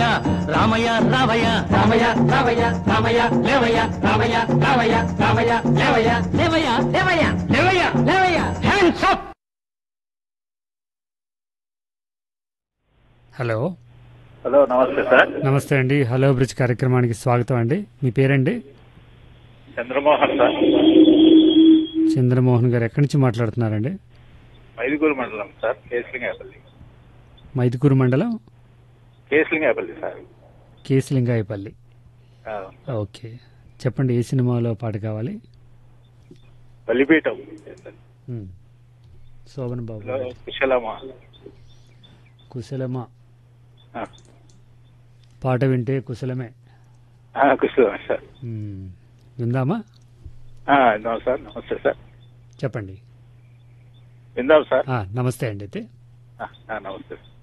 రామయ్య రావయ్య రామయ్య రావయ్య రామయ్య లేవయ్య రామయ్య రావయ్య Ramayya లేవయ్య లేవయ్య లేవయ్య లేవయ్య లేవయ్య hands up. Hello hello, నమస్తే సార్. నమస్తే అండి. హలో బ్రిడ్జ్ కార్యక్రమానికి స్వాగతం అండి. మీ పేరండి? చంద్రమోహన్ సార్. చంద్రమోహన్ గారు ఎక్కడి నుంచి మాట్లాడుతున్నారండి? మైదుగూరు మండలం సార్, కేసలింగాయపల్లి. మైదుకూరు మండలం కేసలింగాయపల్లి సార్. కేశలింగాయపల్లి. ఆ, ఓకే, చెప్పండి, ఏ సినిమాలో పాట కావాలి? బలిపీఠం శోభన్ బాబు. కుశలమా. కుశలమా ఆ, పాట వింటే కుశలమే. కుశలమా సార్. విందామా? విందాం సార్. నమస్తే సార్. చెప్పండి. విందాం సార్. నమస్తే అండి. అయితే నమస్తే.